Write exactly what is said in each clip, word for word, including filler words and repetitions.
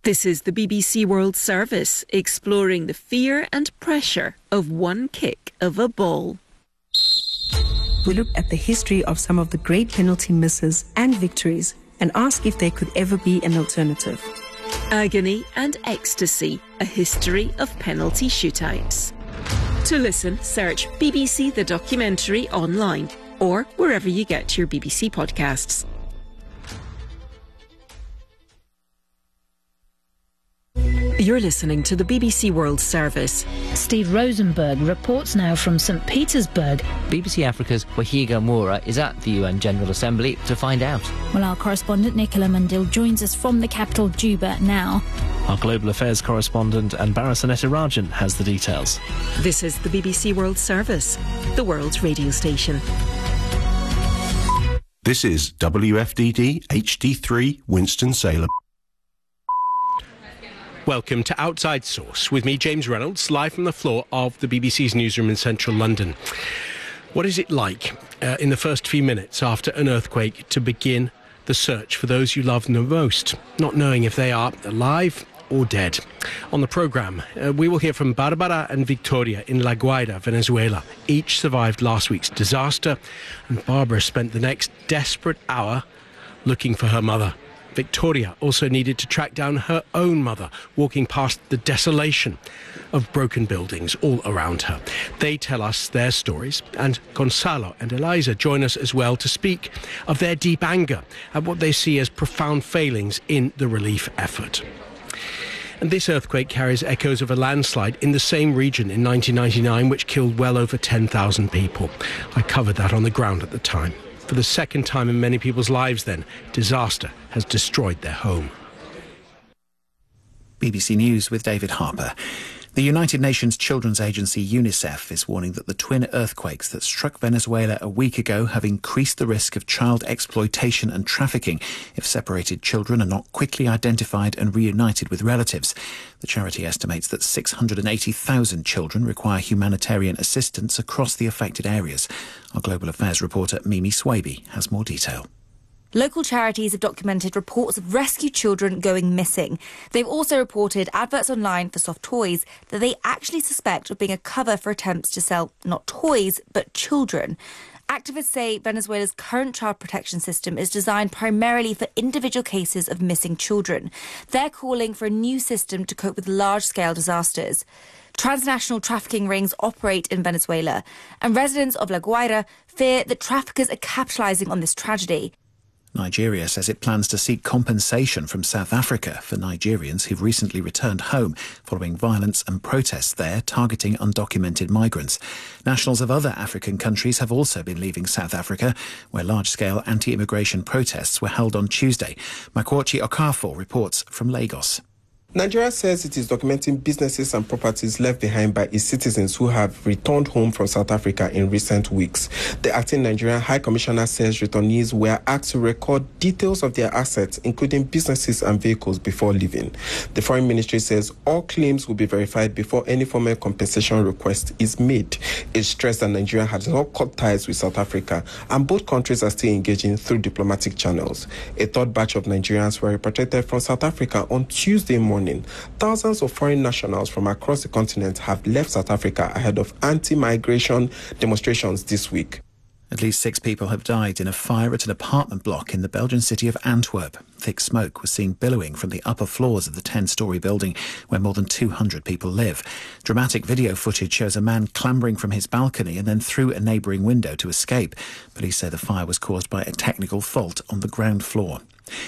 This is the B B C World Service, exploring the fear and pressure of one kick of a ball. We look at the history of some of the great penalty misses and victories and ask if there could ever be an alternative. Agony and ecstasy, a history of penalty shootouts. To listen, search B B C The Documentary online or wherever you get your B B C podcasts. You're listening to the B B C World Service. Steve Rosenberg reports now from St Petersburg. B B C Africa's Wahiga Moura is at the U N General Assembly to find out. Well, our correspondent Nicola Mundil joins us from the capital Juba now. Our Global Affairs correspondent Anbara Sanetirajan has the details. This is the B B C World Service, the world's radio station. This is W F D D H D three Winston-Salem. Welcome to Outside Source with me, James Reynolds, live from the floor of the B B C's newsroom in central London. What is it like uh, in the first few minutes after an earthquake to begin the search for those you love the most, not knowing if they are alive or dead? On the programme, uh, we will hear from Barbara and Victoria in La Guaira, Venezuela. Each survived last week's disaster, and Barbara spent the next desperate hour looking for her mother. Victoria also needed to track down her own mother, walking past the desolation of broken buildings all around her. They tell us their stories, and Gonzalo and Eliza join us as well to speak of their deep anger at what they see as profound failings in the relief effort. And this earthquake carries echoes of a landslide in the same region in nineteen ninety-nine, which killed well over ten thousand people. I covered that on the ground at the time. For the second time in many people's lives then, disaster has destroyed their home. B B C News with David Harper. The United Nations Children's Agency UNICEF is warning that the twin earthquakes that struck Venezuela a week ago have increased the risk of child exploitation and trafficking if separated children are not quickly identified and reunited with relatives. The charity estimates that six hundred eighty thousand children require humanitarian assistance across the affected areas. Our Global Affairs reporter Mimi Swaby has more detail. Local charities have documented reports of rescued children going missing. They've also reported adverts online for soft toys that they actually suspect of being a cover for attempts to sell not toys, but children. Activists say Venezuela's current child protection system is designed primarily for individual cases of missing children. They're calling for a new system to cope with large-scale disasters. Transnational trafficking rings operate in Venezuela, and residents of La Guaira fear that traffickers are capitalising on this tragedy. Nigeria says it plans to seek compensation from South Africa for Nigerians who've recently returned home following violence and protests there targeting undocumented migrants. Nationals of other African countries have also been leaving South Africa, where large-scale anti-immigration protests were held on Tuesday. Makwachi Okafor reports from Lagos. Nigeria says it is documenting businesses and properties left behind by its citizens who have returned home from South Africa in recent weeks. The acting Nigerian High Commissioner says returnees were asked to record details of their assets, including businesses and vehicles, before leaving. The Foreign Ministry says all claims will be verified before any formal compensation request is made. It stressed that Nigeria has not cut ties with South Africa, and both countries are still engaging through diplomatic channels. A third batch of Nigerians were repatriated from South Africa on Tuesday morning. Thousands of foreign nationals from across the continent have left South Africa ahead of anti-migration demonstrations this week. At least six people have died in a fire at an apartment block in the Belgian city of Antwerp. Thick smoke was seen billowing from the upper floors of the ten-storey building where more than two hundred people live. Dramatic video footage shows a man clambering from his balcony and then through a neighbouring window to escape. Police say the fire was caused by a technical fault on the ground floor.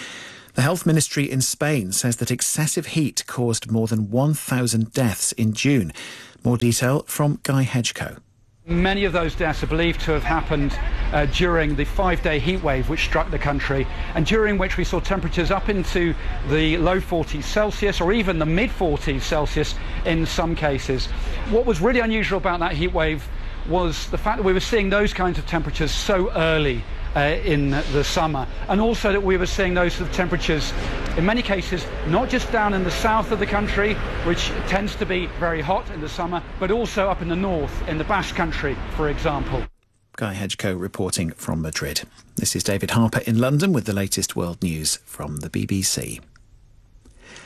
The Health Ministry in Spain says that excessive heat caused more than one thousand deaths in June. More detail from Guy Hedgecoe. Many of those deaths are believed to have happened uh, during the five-day heat wave which struck the country, and during which we saw temperatures up into the low forties Celsius or even the mid forties Celsius in some cases. What was really unusual about that heat wave was the fact that we were seeing those kinds of temperatures so early Uh, in the summer, and also that we were seeing those sort of temperatures in many cases not just down in the south of the country, which tends to be very hot in the summer, but also up in the north, in the Basque Country, for example. Guy Hedgecoe reporting from Madrid. This is David Harper in London with the latest world news from the B B C.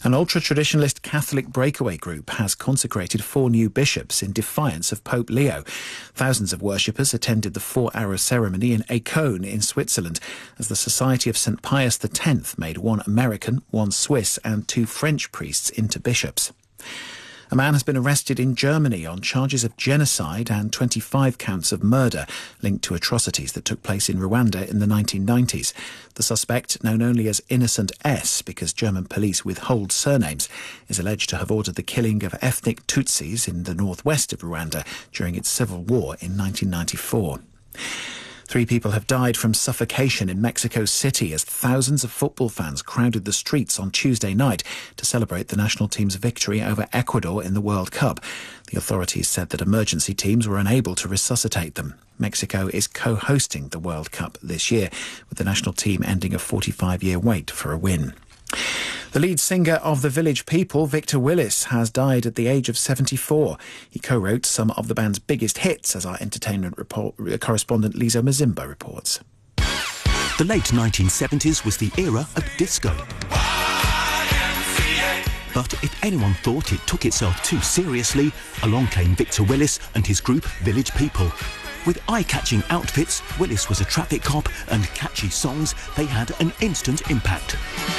An ultra-traditionalist Catholic breakaway group has consecrated four new bishops in defiance of Pope Leo. Thousands of worshippers attended the four-hour ceremony in Écône in Switzerland as the Society of Saint Pius the Tenth made one American, one Swiss and two French priests into bishops. A man has been arrested in Germany on charges of genocide and twenty-five counts of murder linked to atrocities that took place in Rwanda in the nineteen nineties. The suspect, known only as Innocent S because German police withhold surnames, is alleged to have ordered the killing of ethnic Tutsis in the northwest of Rwanda during its civil war in nineteen ninety-four. Three people have died from suffocation in Mexico City as thousands of football fans crowded the streets on Tuesday night to celebrate the national team's victory over Ecuador in the World Cup. The authorities said that emergency teams were unable to resuscitate them. Mexico is co-hosting the World Cup this year, with the national team ending a forty-five-year wait for a win. The lead singer of The Village People, Victor Willis, has died at the age of seventy-four. He co-wrote some of the band's biggest hits, as our entertainment report, correspondent Lizo Mazimba reports. The late nineteen seventies was the era of disco. But if anyone thought it took itself too seriously, along came Victor Willis and his group Village People. With eye-catching outfits, Willis was a traffic cop, and catchy songs, they had an instant impact.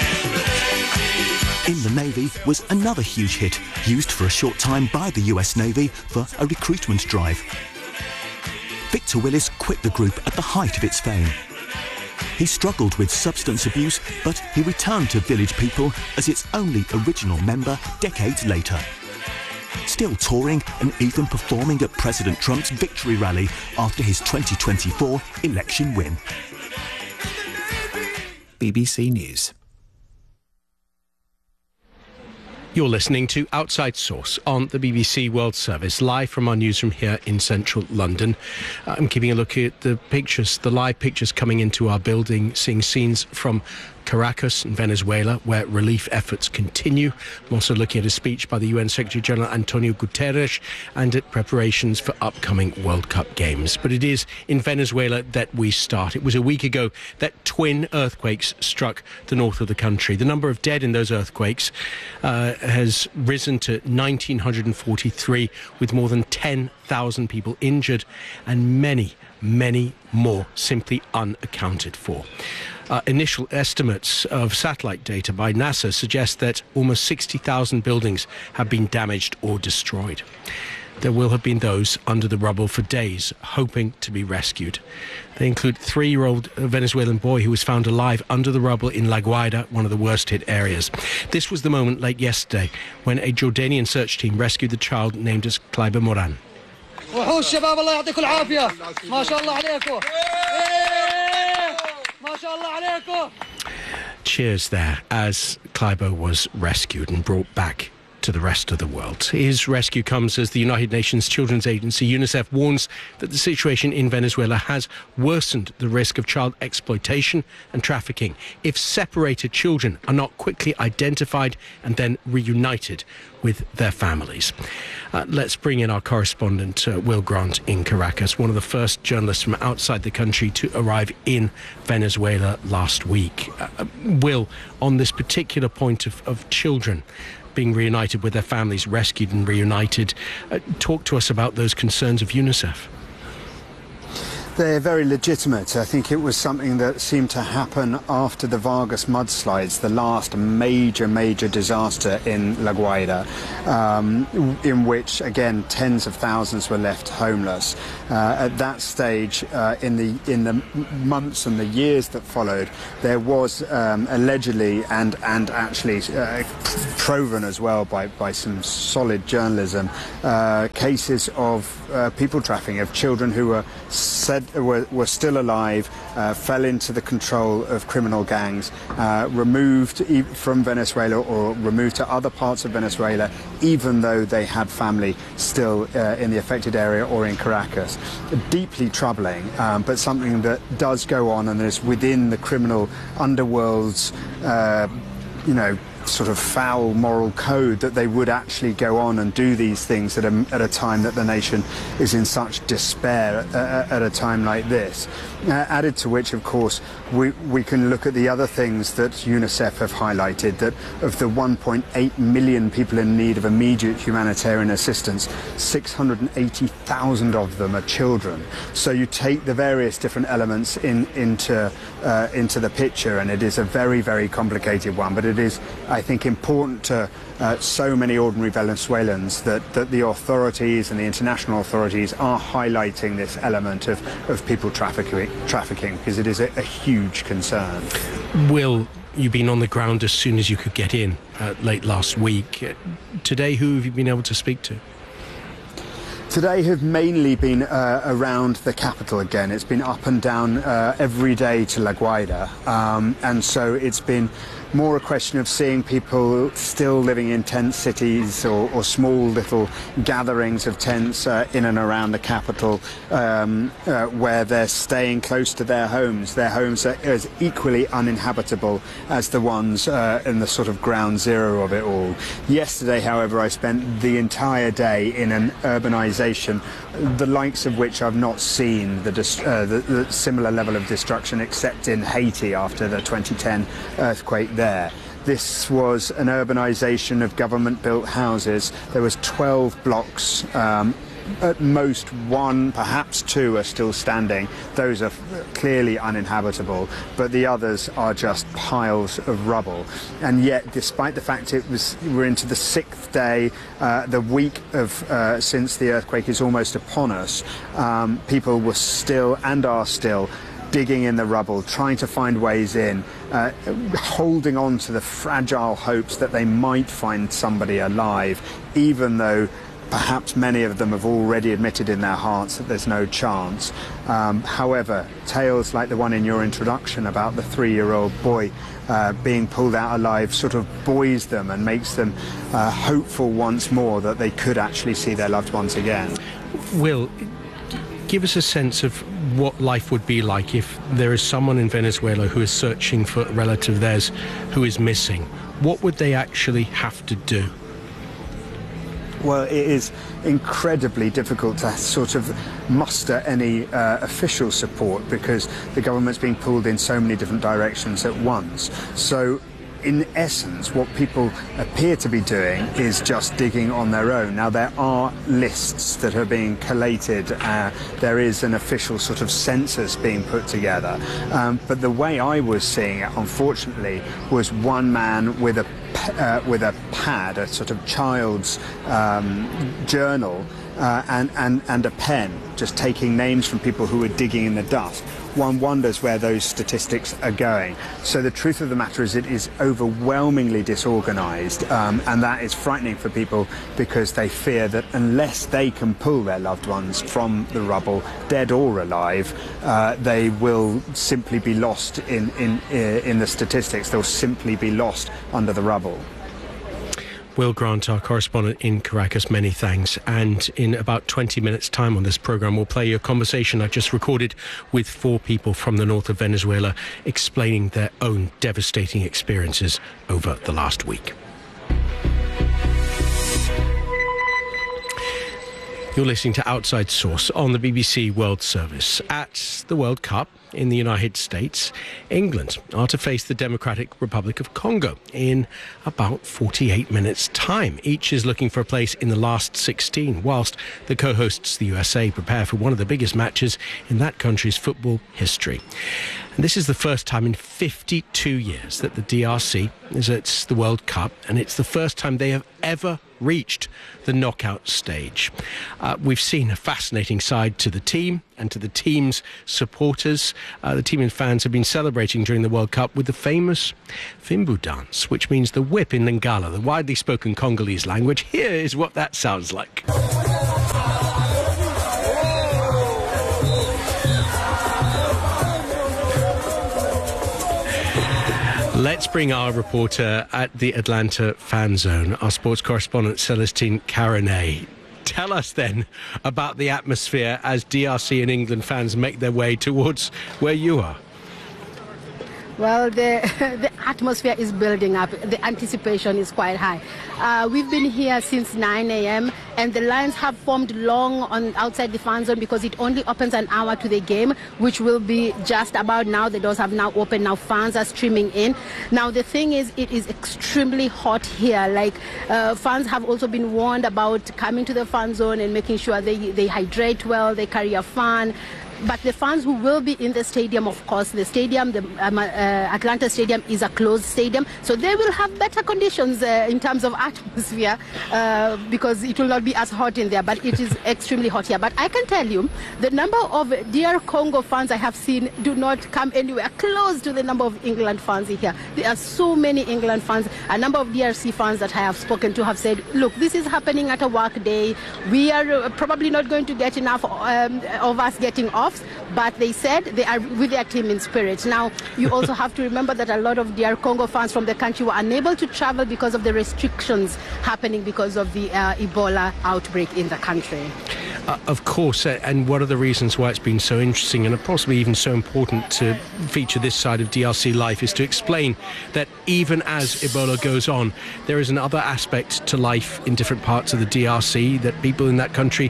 In the Navy was another huge hit, used for a short time by the U S Navy for a recruitment drive. Victor Willis quit the group at the height of its fame. He struggled with substance abuse, but he returned to Village People as its only original member decades later. Still touring and even performing at President Trump's victory rally after his twenty twenty-four election win. B B C News. You're listening to Outside Source on the B B C World Service, live from our newsroom here in central London. I'm keeping a look at the pictures, the live pictures coming into our building, seeing scenes from Caracas in Venezuela, where relief efforts continue. I'm also looking at a speech by the U N Secretary-General Antonio Guterres and at preparations for upcoming World Cup games. But it is in Venezuela that we start. It was a week ago that twin earthquakes struck the north of the country. The number of dead in those earthquakes uh, has risen to one thousand nine hundred forty-three, with more than ten thousand people injured and many, many more simply unaccounted for. Uh, initial estimates of satellite data by NASA suggest that almost sixty thousand buildings have been damaged or destroyed. There will have been those under the rubble for days, hoping to be rescued. They include a three-year-old Venezuelan boy who was found alive under the rubble in La Guaira, one of the worst-hit areas. This was the moment late yesterday when a Jordanian search team rescued the child named as Kleiber Moran. Cheers there as Kleiber was rescued and brought back to the rest of the world. His rescue comes as the United Nations Children's Agency, UNICEF, warns that the situation in Venezuela has worsened the risk of child exploitation and trafficking if separated children are not quickly identified and then reunited with their families. Uh, let's bring in our correspondent, uh, Will Grant, in Caracas, one of the first journalists from outside the country to arrive in Venezuela last week. Uh, Will, on this particular point of, of children being reunited with their families, rescued and reunited, uh, talk to us about those concerns of UNICEF. They're very legitimate. I think it was something that seemed to happen after the Vargas mudslides, the last major, major disaster in La Guaira, um, in which, again, tens of thousands were left homeless. Uh, at that stage, uh, in the in the months and the years that followed, there was um, allegedly and and actually uh, proven as well by by some solid journalism, uh, cases of uh, people trafficking, of children who were said Were, were still alive, uh, fell into the control of criminal gangs, uh, removed e- from Venezuela or removed to other parts of Venezuela, even though they had family still uh, in the affected area or in Caracas. Deeply troubling, um, but something that does go on and is within the criminal underworld's, uh, you know, sort of foul moral code that they would actually go on and do these things at a, at a time that the nation is in such despair at, at a time like this. Uh, added to which, of course, we, we can look at the other things that UNICEF have highlighted, that of the one point eight million people in need of immediate humanitarian assistance, six hundred eighty thousand of them are children. So you take the various different elements in, into, uh, into the picture, and it is a very, very complicated one, but it is, I think, important to uh, so many ordinary Venezuelans that, that the authorities and the international authorities are highlighting this element of, of people trafficking, trafficking because it is a, a huge concern. Will, you've been on the ground as soon as you could get in uh, late last week. Uh, today, who have you been able to speak to? Today have mainly been uh, around the capital again. It's been up and down uh, every day to La Guaira, um, and so it's been more a question of seeing people still living in tent cities or, or small little gatherings of tents uh, in and around the capital, um, uh, where they're staying close to their homes. Their homes are as equally uninhabitable as the ones uh, in the sort of ground zero of it all. Yesterday, however, I spent the entire day in an urbanization, the likes of which I've not seen, the, uh, the, the similar level of destruction except in Haiti after the twenty ten earthquake there. There. This was an urbanization of government-built houses. There was twelve blocks. Um, at most one, perhaps two, are still standing. Those are clearly uninhabitable, but the others are just piles of rubble. And yet, despite the fact it was we're into the sixth day, uh, the week of uh, since the earthquake is almost upon us, um, people were still and are still digging in the rubble, trying to find ways in, uh, holding on to the fragile hopes that they might find somebody alive, even though perhaps many of them have already admitted in their hearts that there's no chance. Um, however, tales like the one in your introduction about the three-year-old boy uh, being pulled out alive sort of buoys them and makes them uh, hopeful once more that they could actually see their loved ones again. Will, give us a sense of what life would be like if there is someone in Venezuela who is searching for a relative of theirs who is missing. What would they actually have to do? Well, it is incredibly difficult to sort of muster any uh, official support because the government's being pulled in so many different directions at once. So in essence, what people appear to be doing is just digging on their own. Now, there are lists that are being collated. Uh, there is an official sort of census being put together. Um, but the way I was seeing it, unfortunately, was one man with a uh, with a pad, a sort of child's um, journal, uh, and, and, and a pen, just taking names from people who were digging in the dust. One wonders where those statistics are going. So the truth of the matter is it is overwhelmingly disorganized, um, and that is frightening for people because they fear that unless they can pull their loved ones from the rubble, dead or alive, uh, they will simply be lost in, in, in the statistics. They'll simply be lost under the rubble. Will Grant, our correspondent in Caracas, many thanks. And in about twenty minutes' time on this programme, we'll play you a conversation I just recorded with four people from the north of Venezuela explaining their own devastating experiences over the last week. You're listening to Outside Source on the B B C World Service. At the World Cup in the United States, England are to face the Democratic Republic of Congo in about forty-eight minutes' time. Each is looking for a place in the last sixteen, whilst the co-hosts, the U S A, prepare for one of the biggest matches in that country's football history. And this is the first time in fifty-two years that the D R C is at the World Cup, and it's the first time they have ever reached the knockout stage. Uh, we've seen a fascinating side to the team and to the team's supporters. Uh, the team and fans have been celebrating during the World Cup with the famous Fimbu dance, which means the whip in Lingala, the widely spoken Congolese language. Here is what that sounds like. Let's bring our reporter at the Atlanta Fan Zone, our sports correspondent Celestine Caronet. Tell us then about the atmosphere as D R C and England fans make their way towards where you are. Well, the the atmosphere is building up. The anticipation is quite high. Uh, we've been here since nine a.m. and the lines have formed long on outside the fan zone because it only opens an hour to the game, which will be just about now. The doors have now opened. Now fans are streaming in. Now the thing is, it is extremely hot here. Like uh, fans have also been warned about coming to the fan zone and making sure they they hydrate well, they carry a fan. But the fans who will be in the stadium, of course, the stadium, the um, uh, Atlanta Stadium is a closed stadium, so they will have better conditions uh, in terms of atmosphere uh, because it will not be as hot in there, but it is extremely hot here. But I can tell you, the number of D R Congo fans I have seen do not come anywhere close to the number of England fans here. There are so many England fans. A number of D R C fans that I have spoken to have said, look, this is happening at a work day. We are probably not going to get enough um, of us getting off. But they said they are with their team in spirit. Now, you also have to remember that a lot of D R Congo fans from the country were unable to travel because of the restrictions happening because of the uh, Ebola outbreak in the country. Uh, of course, uh, and one of the reasons why it's been so interesting and possibly even so important to feature this side of D R C life is to explain that even as Ebola goes on, there is another aspect to life in different parts of the D R C, that people in that country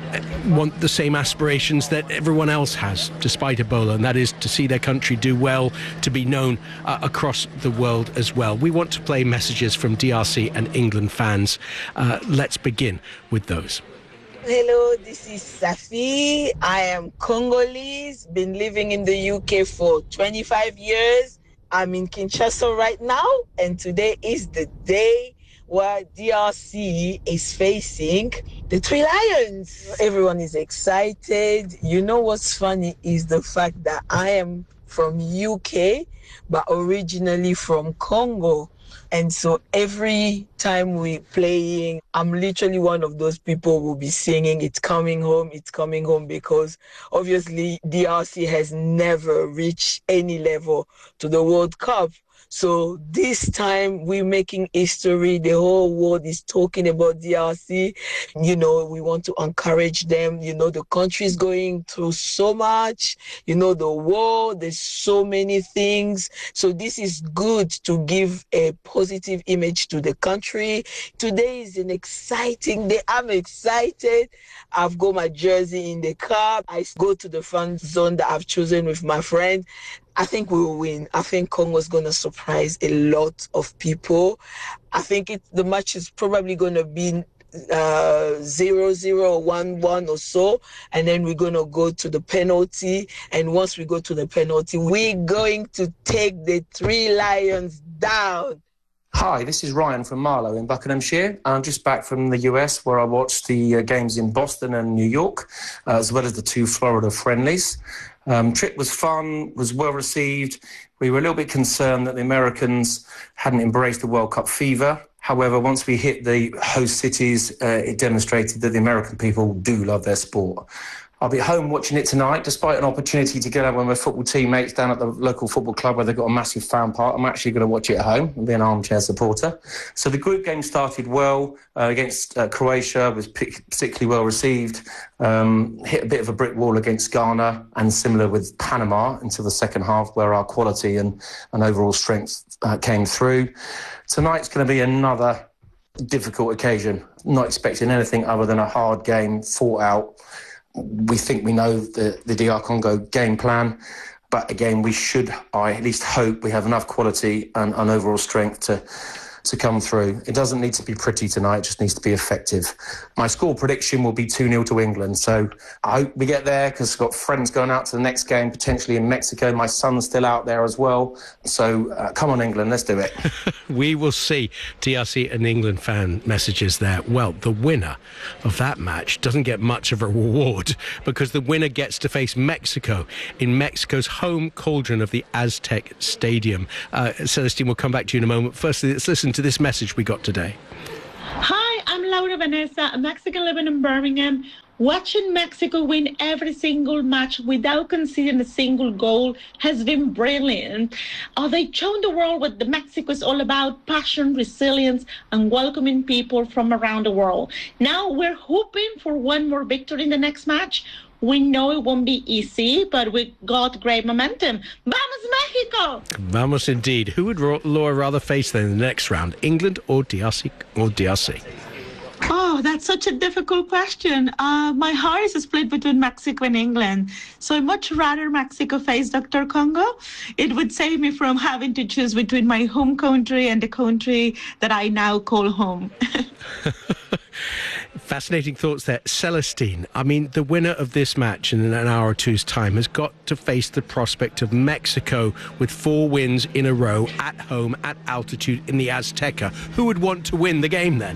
want the same aspirations that everyone else has, despite Ebola, and that is to see their country do well, to be known uh, across the world as well. We want to play messages from D R C and England fans. Uh, let's begin with those. Hello, this is Safi. I am Congolese, been living in the U K for twenty-five years. I'm in Kinshasa right now, and today is the day where D R C is facing the Three Lions. Everyone is excited. You know what's funny is the fact that I am from U K, but originally from Congo. And so every time we're playing, I'm literally one of those people who will be singing, it's coming home, it's coming home, because obviously D R C has never reached any level to the World Cup. So this time we're making history. The whole world is talking about D R C. You know, we want to encourage them. You know, the country is going through so much. You know, the war, there's so many things. So this is good to give a positive image to the country. Today is an exciting day. I'm excited. I've got my jersey in the car. I go to the fan zone that I've chosen with my friend. I think we will win. I think Congo's going to surprise a lot of people. I think it, the match is probably going to be uh, zero zero or one one or so, and then we're going to go to the penalty. And once we go to the penalty, we're going to take the Three Lions down. Hi, this is Ryan from Marlow in Buckinghamshire. I'm just back from the U S where I watched the uh, games in Boston and New York, uh, as well as the two Florida friendlies. Um, trip was fun, was well received. We were a little bit concerned that the Americans hadn't embraced the World Cup fever. However, once we hit the host cities, uh, it demonstrated that the American people do love their sport. I'll be at home watching it tonight, despite an opportunity to get out with my football teammates down at the local football club where they've got a massive fan park. I'm actually going to watch it at home and be an armchair supporter. So the group game started well uh, against uh, Croatia, was particularly well received, um, hit a bit of a brick wall against Ghana, and similar with Panama until the second half, where our quality and, and overall strength uh, came through. Tonight's going to be another difficult occasion. Not expecting anything other than a hard game, fought out. We think we know the, the D R Congo game plan, but again, we should, I at least hope, we have enough quality and, and overall strength to to come through. It doesn't need to be pretty tonight, it just needs to be effective. My score prediction will be two nil to England, so I hope we get there, because I've got friends going out to the next game, potentially in Mexico. My son's still out there as well, so uh, come on England, let's do it. We will see. D R C and England fan messages there. Well, the winner of that match doesn't get much of a reward, because the winner gets to face Mexico in Mexico's home cauldron of the Aztec Stadium. Uh, Celestine, we'll come back to you in a moment. Firstly, let's listen to this message we got today. Hi, I'm Laura Vanessa, a Mexican living in Birmingham. Watching Mexico win every single match without conceding a single goal has been brilliant. Uh, they've shown the world what the Mexico is all about: passion, resilience, and welcoming people from around the world. Now we're hoping for one more victory in the next match. We know it won't be easy, but we got great momentum. Vamos, Mexico! Vamos indeed. Who would Laura rather face then in the next round, England or D R C? Or D R C? Oh, that's such a difficult question. Uh, my heart is split between Mexico and England. So I'd much rather Mexico face Doctor Congo. It would save me from having to choose between my home country and the country that I now call home. Fascinating thoughts there. Celestine, I mean, the winner of this match in an hour or two's time has got to face the prospect of Mexico with four wins in a row at home, at altitude, in the Azteca. Who would want to win the game then?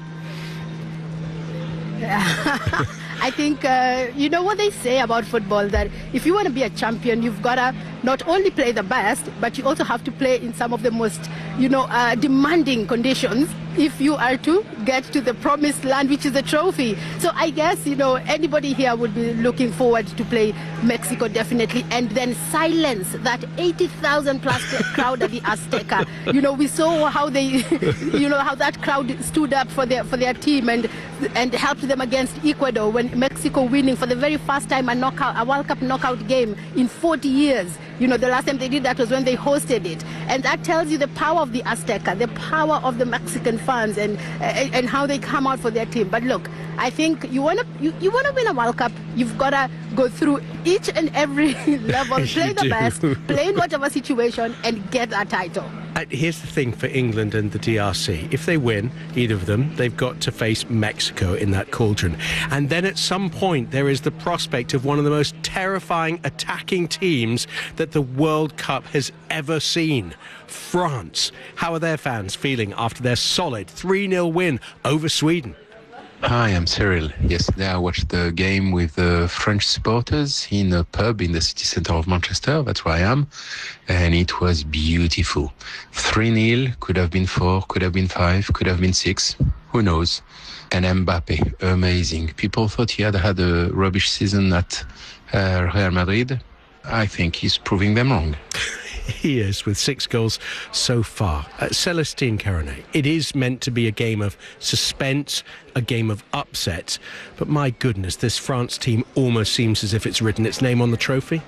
I think, uh, you know what they say about football, that if you want to be a champion, you've got to not only play the best, but you also have to play in some of the most, you know, uh, demanding conditions if you are to get to the promised land, which is a trophy. So I guess, you know, anybody here would be looking forward to play Mexico, definitely, and then silence that eighty thousand plus crowd at the Azteca. You know, we saw how they, you know, how that crowd stood up for their for their team and and helped them against Ecuador when Mexico winning for the very first time a knockout, a World Cup knockout game in forty years. You know, the last time they did that was when they hosted it. And that tells you the power of the Azteca, the power of the Mexican fans and and, and how they come out for their team. But look, I think you want to you, you want to win a World Cup, you've got to go through each and every level, play the do. best, play in whatever situation, and get that title. And here's the thing for England and the D R C. If they win, either of them, they've got to face Mexico in that cauldron. And then at some point, there is the prospect of one of the most terrifying attacking teams that the World Cup has ever seen. France. How are their fans feeling after their solid three nil win over Sweden? Hi, I'm Cyril. Yesterday I watched the game with the French supporters in a pub in the city centre of Manchester. That's where I am. And it was beautiful. three nil, could have been four, could have been five, could have been six. Who knows? And Mbappe, amazing. People thought he had had a rubbish season at uh, Real Madrid. I think he's proving them wrong. He is, with six goals so far. Uh, Celestine Carignet, it is meant to be a game of suspense, a game of upset, but my goodness, this France team almost seems as if it's written its name on the trophy.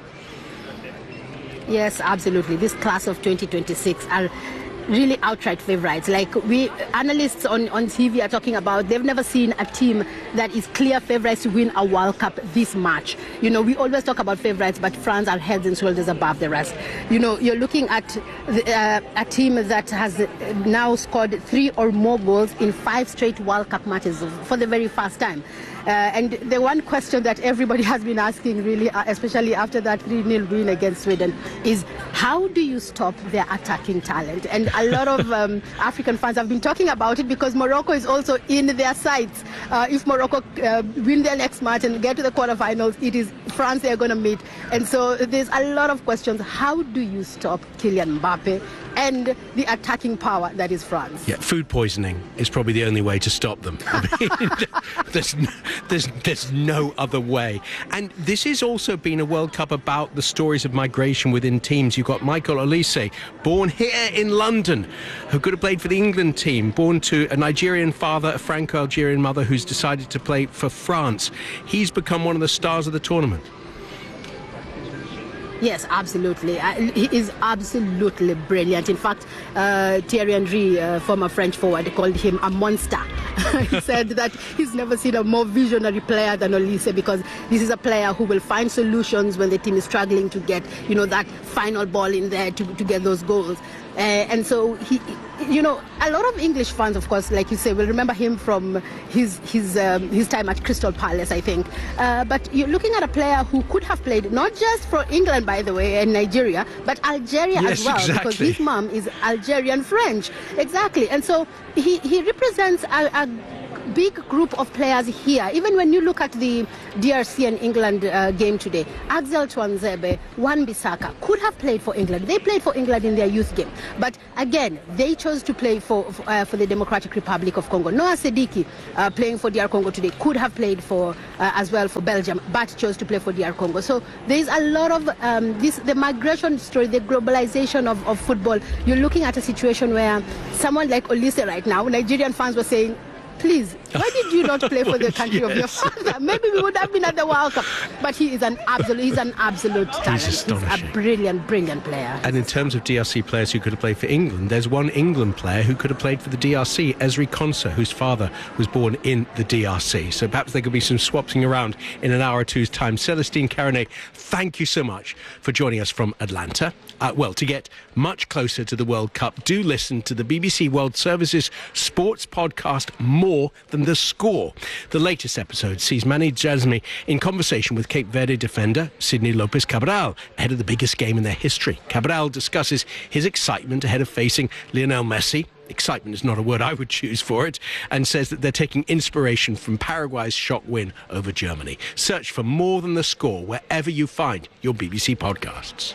Yes, absolutely. This class of twenty twenty-six are really outright favourites. Like, we analysts on, on T V are talking about, they've never seen a team that is clear favourites to win a World Cup this much. You know, we always talk about favourites, but France are heads and shoulders above the rest. You know, you're looking at the, uh, a team that has now scored three or more goals in five straight World Cup matches for the very first time. Uh, and the one question that everybody has been asking, really, uh, especially after that three nil win against Sweden, is how do you stop their attacking talent? And a lot of um, African fans have been talking about it because Morocco is also in their sights. Uh, if Morocco uh, win their next match and get to the quarterfinals, it is France they're going to meet. And so there's a lot of questions. How do you stop Kylian Mbappe and the attacking power that is France? Yeah, food poisoning is probably the only way to stop them. I mean, there's, there's, there's no other way. And this has also been a World Cup about the stories of migration within teams. You've got Michael Olise, born here in London, who could have played for the England team, born to a Nigerian father, a Franco-Algerian mother who's decided to play for France. He's become one of the stars of the tournament. Yes, absolutely. Uh, he is absolutely brilliant. In fact, uh, Thierry Henry, uh, former French forward, called him a monster. He said that he's never seen a more visionary player than Olise, because this is a player who will find solutions when the team is struggling to get, you know, that final ball in there to, to get those goals. Uh, and so he, you know, a lot of English fans, of course, like you say, will remember him from his his um, his time at Crystal Palace, I think. Uh, but you're looking at a player who could have played not just for England, by the way, and Nigeria, but Algeria yes, as well, exactly. because his mom is Algerian French. Exactly. And so he, he represents a, a big group of players here. Even when you look at the D R C and England uh, game today, Axel Tuanzebe, Wan-Bissaka could have played for England. They played for England in their youth game. But again, they chose to play for uh, for the Democratic Republic of Congo. Noah Sediki, uh, playing for D R Congo today, could have played for uh, as well for Belgium, but chose to play for D R Congo. So there's a lot of um, this, the migration story, the globalization of, of football. You're looking at a situation where someone like Olise right now, Nigerian fans were saying, please, why did you not play for the country yes. of your father? Maybe we would have been at the World Cup. But he is an absolute, he's an absolute talent. He's astonishing. He's a brilliant, brilliant player. And in terms of D R C players who could have played for England, there's one England player who could have played for the D R C, Esri Konsa, whose father was born in the D R C. So perhaps there could be some swapping around in an hour or two's time. Celestine Carignet, thank you so much for joining us from Atlanta. Uh, well, to get much closer to the World Cup, do listen to the B B C World Service's sports podcast, More Than the Score. The latest episode sees Mani Jasmi in conversation with Cape Verde defender Sidney Lopez Cabral ahead of the biggest game in their history. Cabral discusses his excitement ahead of facing Lionel Messi. Excitement is not a word I would choose for it, and says that they're taking inspiration from Paraguay's shock win over Germany. Search for More Than the Score wherever you find your B B C podcasts.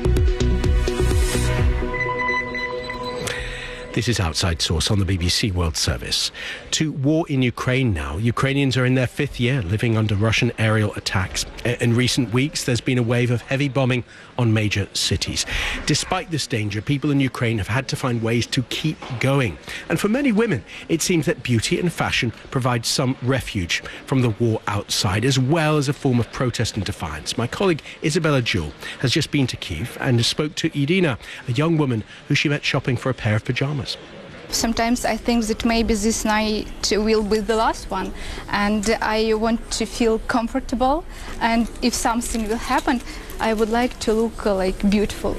This is Outside Source on the B B C World Service. To war in Ukraine now. Ukrainians are in their fifth year living under Russian aerial attacks. In recent weeks, there's been a wave of heavy bombing on major cities. Despite this danger, people in Ukraine have had to find ways to keep going. And for many women, it seems that beauty and fashion provide some refuge from the war outside, as well as a form of protest and defiance. My colleague Isabella Jewell has just been to Kiev and spoke to Irina, a young woman who she met shopping for a pair of pyjamas. Sometimes I think that maybe this night will be the last one, and I want to feel comfortable, and if something will happen, I would like to look uh, like beautiful.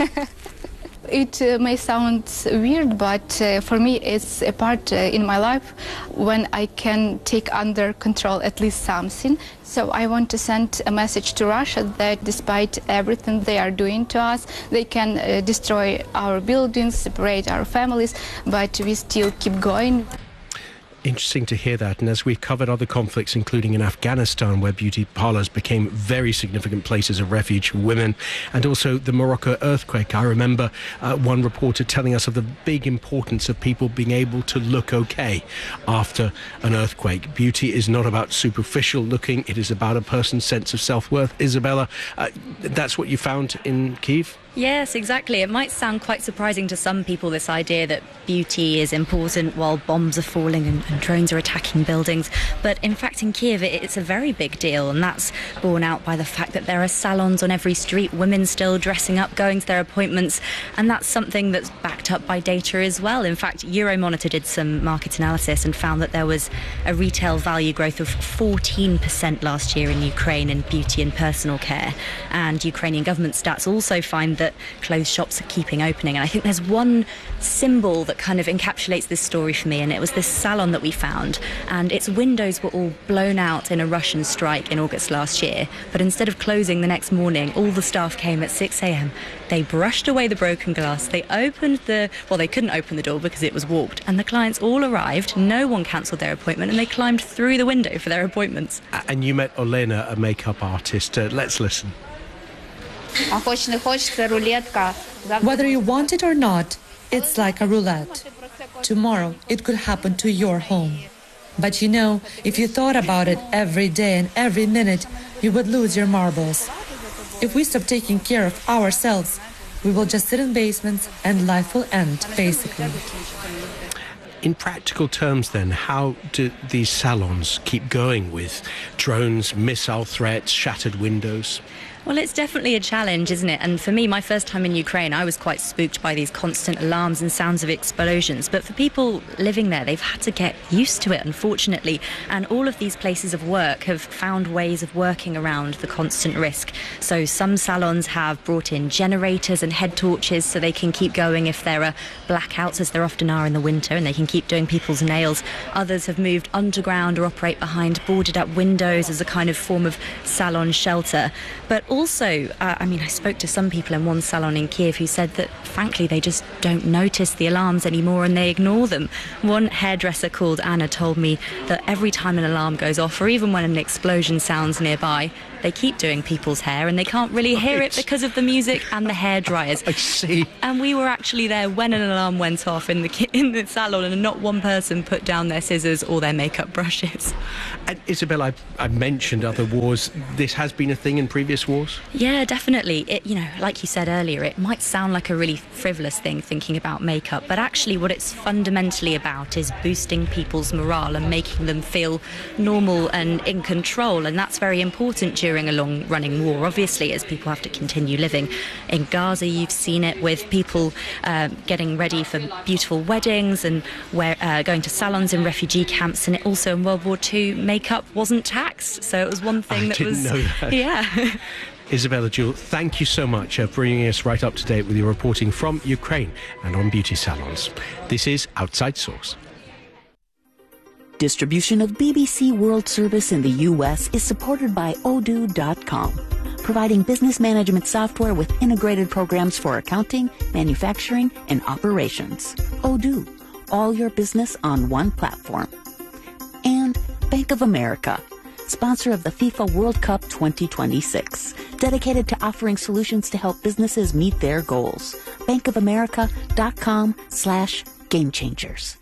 It uh, may sound weird, but uh, for me it's a part uh, in my life when I can take under control at least something. So I want to send a message to Russia that despite everything they are doing to us, they can uh, destroy our buildings, separate our families, but we still keep going. Interesting to hear that. And as we've covered other conflicts, including in Afghanistan, where beauty parlours became very significant places of refuge for women, and also the Morocco earthquake. I remember uh, one reporter telling us of the big importance of people being able to look okay after an earthquake. Beauty is not about superficial looking. It is about a person's sense of self-worth. Isabella, uh, that's what you found in Kyiv? Yes, exactly. It might sound quite surprising to some people, this idea that beauty is important while bombs are falling and, and drones are attacking buildings. But in fact, in Kiev, it, it's a very big deal. And that's borne out by the fact that there are salons on every street, women still dressing up, going to their appointments. And that's something that's backed up by data as well. In fact, Euromonitor did some market analysis and found that there was a retail value growth of fourteen percent last year in Ukraine in beauty and personal care. And Ukrainian government stats also find that clothes shops are keeping opening. And I think there's one symbol that kind of encapsulates this story for me, and it was this salon that we found, and its windows were all blown out in a Russian strike in August last year. But instead of closing the next morning, all the staff came at six a.m. They brushed away the broken glass, they opened the, well, they couldn't open the door because it was warped, and the clients all arrived, no one cancelled their appointment, and they climbed through the window for their appointments. And you met Olena, a makeup artist. Uh, let's listen. Whether you want it or not, it's like a roulette. Tomorrow, it could happen to your home. But you know, if you thought about it every day and every minute, you would lose your marbles. If we stop taking care of ourselves, we will just sit in basements and life will end, basically. In practical terms, then, how do these salons keep going with drones, missile threats, shattered windows? Well, it's definitely a challenge, isn't it? And for me, my first time in Ukraine, I was quite spooked by these constant alarms and sounds of explosions. But for people living there, they've had to get used to it, unfortunately. And all of these places of work have found ways of working around the constant risk. So some salons have brought in generators and head torches so they can keep going if there are blackouts, as there often are in the winter, and they can keep doing people's nails. Others have moved underground or operate behind boarded up windows as a kind of form of salon shelter. But also, uh, I mean, I spoke to some people in one salon in Kiev who said that, frankly, they just don't notice the alarms anymore and they ignore them. One hairdresser called Anna told me that every time an alarm goes off, or even when an explosion sounds nearby, they keep doing people's hair and they can't really hear Right. it because of the music and the hair dryers. I see. And we were actually there when an alarm went off in the ki- in the salon, and not one person put down their scissors or their makeup brushes. And Isabel, I, I mentioned other wars. This has been a thing in previous wars? Yeah, definitely. It, you know, like you said earlier, it might sound like a really frivolous thing thinking about makeup, but actually what it's fundamentally about is boosting people's morale and making them feel normal and in control, and that's very important during a long-running war, obviously, as people have to continue living. In Gaza, you've seen it with people uh, getting ready for beautiful weddings and where, uh, going to salons in refugee camps, and it also in World War Two, makeup wasn't taxed, so it was one thing I that didn't was... know that. Yeah. Isabella Jewell, thank you so much for bringing us right up to date with your reporting from Ukraine and on beauty salons. This is Outside Source. Distribution of B B C World Service in the U S is supported by Odoo dot com, providing business management software with integrated programs for accounting, manufacturing, and operations. Odoo, all your business on one platform. And Bank of America, sponsor of the FIFA World Cup twenty twenty-six, dedicated to offering solutions to help businesses meet their goals. Bank of America dot com slash game changers.